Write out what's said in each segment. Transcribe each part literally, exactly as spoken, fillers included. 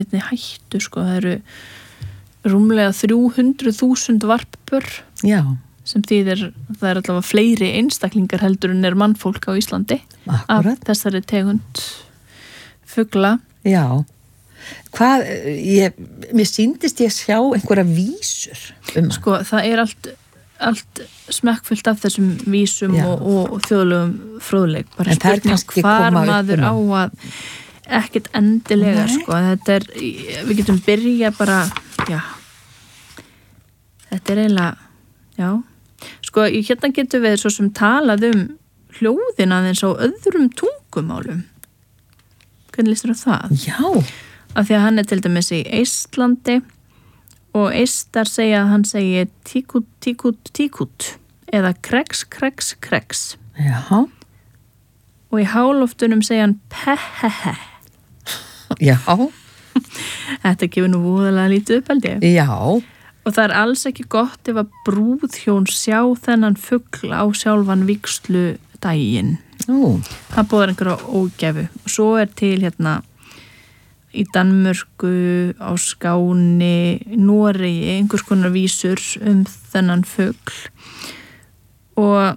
einnig hættu sko, það eru rúmlega þrjú hundruð þúsund varppör Já. sem þýðir það er allavega fleiri einstaklingar heldur en er mannfólk á Íslandi Akkurat. af þessari tegund fugla. Já. Hvað, ég, mér sýndist ég sjá einhverja vísur um hann. Sko, það er allt, allt smekkfullt af þessum vísum Já. og, og, og þjóðlegum fróðleik. Bara En það er spurning kannski hvar koma upp maður um á að ekkert endilega, Nei. sko. Þetta er, við getum byrja bara, já, þetta er eiginlega, já. Sko, hérna getum við svo sem talað um hljóðin aðeins á öðrum tungumálum. Hvernig lístur á það? Já. Af því að hann er til dæmis í Eistlandi og eistar segja að hann segi tíkút, tíkút, tíkút eða kreks, kreks, kreks. Já. Og í háloftunum segja hann pehehe. Já. Þetta gefur nú voðalega lítið upp held ég. Já. Og það er alls ekki gott ef að brúðhjón sjá þennan fugl á sjálfan vígslu daginn. Ú. Það búðar einhverja ógæfu. Og svo er til hérna í Danmörku, á Skáni, Noregi, einhvers konar vísur um þennan fugl. Og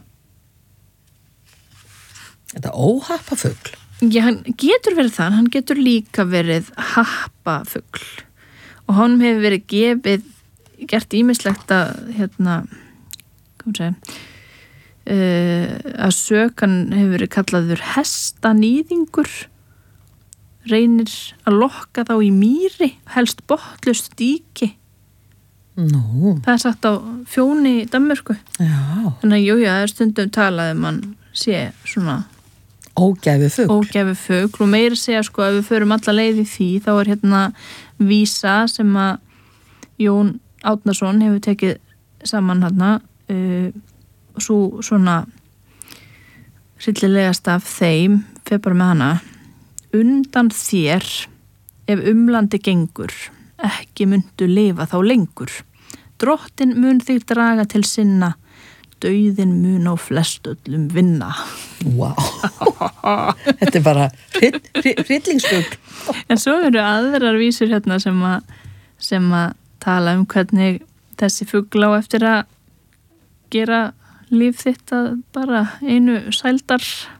Þetta óhappafugl. já, hann getur verið það, hann getur líka verið happafugl. Og hann hefur verið gefið, gert ýmislegt að, hérna, hvað segja, uh, að sökan hefur verið kallaður hestanýðingur, reynir að lokka þá í mýri, helst botlaust díki. Nú. Það er sagt á Fjóni í Danmörku. Já. Þannig að jú, já, það er stundum talað um hann sé svona Ógæfi fugl. ógæfi fugl og meira segja sko að við förum alla leið í því þá er hérna vísa sem að Jón Árnason hefur tekið saman hérna uh, svo svona hryllilegast af þeim fer bara með hana undan þér ef umlandi gengur ekki myndu lifa þá lengur drottin mun þig draga til sinna dauðin mun á flestöllum vinna. Vá. Þetta er bara hryllingsfugl. En svo eru aðrar vísur hérna sem að, sem að tala um hvernig þessi fugl á eftir að gera líf þitt að bara einu sældar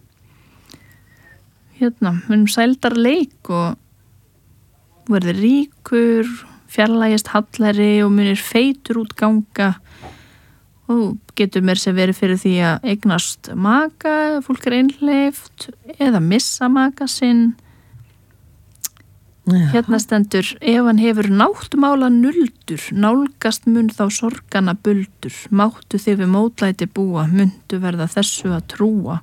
hérna, um sældar leik og verður ríkur, fjarlægist hallari og munir feitur út ganga og getur mér sem verið fyrir því að eignast maka, fólk er einhleift eða missa maka sinn. Já. Hérna stendur, ef hann hefur náttmála nuldur, nálgast mun þá sorgana buldur, máttu þig við mótlæti búa, mundu verða þessu að trúa.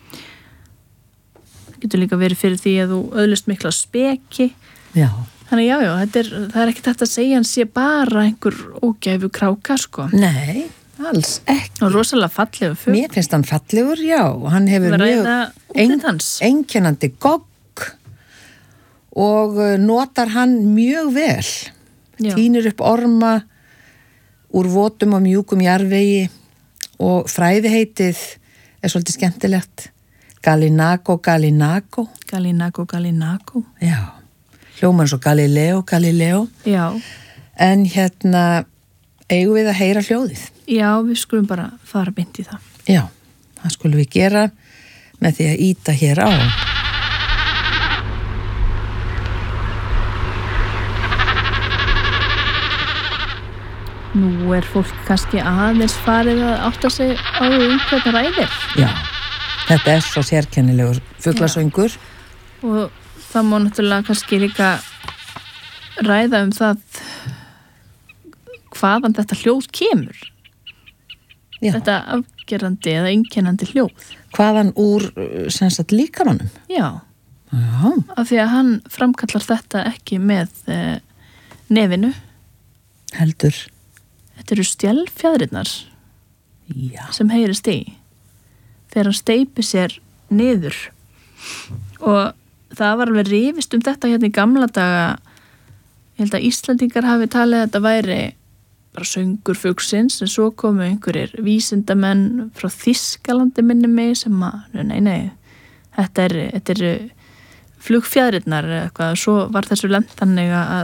Það getur líka verið fyrir því að þú öðlist mikla speki. Já. Þannig já, já, þetta er, það er ekkert þetta að segja hann sé bara einhver ógæfu kráka, sko. Nei, alls ekki. Og rosalega fallegu fugl. Mér finnst hann fallegur, já. Hann hefur mjög ein, einkennandi gogg og notar hann mjög vel. Já. Tínir upp orma úr votum og mjúkum jarðvegi og fræðiheitið er svolítið skemmtilegt. Galinago, Galinago. Galinago, Galinago. Já. Hljóman svo Galileo, Galileo. Já. En hérna eigum við að heyra hljóðið. Já, við skulum bara fara beint í það. Já, það skulum við gera með því að íta hér á. Nú er fólk kannski aðeins farið að átta sig á um hvernig ræðir. Já, þetta er svo sérkennilegur fuglasöngur. Og það má náttúrulega kannski líka ræða um það hvaðan þetta hljóð kemur. Já. Þetta afgerandi eða einkennandi hljóð. Hvaðan úr sem sagt líkamannum? Já. Já. Af því að hann framkallar þetta ekki með eh, nefinu. Heldur. Þetta eru stjælfjaðrirnar sem heyrist í þegar hann steypir sér niður og það var alveg rifist um þetta hérna í gamla daga. Ég held að Íslendingar hafi talið að þetta væri bara söngur fuglsins en svo komu einhverjir vísindamenn frá Þýskalandi minni mig sem að, nei, nei, þetta er, þetta er flugfjaðrirnar eða eitthvað og svo var þessu lent þannig að